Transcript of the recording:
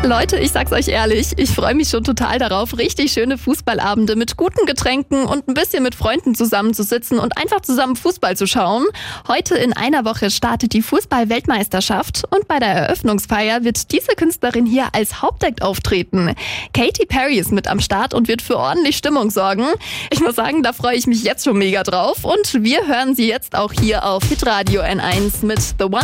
Leute, ich sag's euch ehrlich, ich freue mich schon total darauf, richtig schöne Fußballabende mit guten Getränken und ein bisschen mit Freunden zusammenzusitzen und einfach zusammen Fußball zu schauen. Heute in einer Woche startet die Fußball-Weltmeisterschaft und bei der Eröffnungsfeier wird diese Künstlerin hier als Hauptact auftreten. Katy Perry ist mit am Start und wird für ordentlich Stimmung sorgen. Ich muss sagen, da freue ich mich jetzt schon mega drauf und wir hören sie jetzt auch hier auf Hitradio N1 mit The One.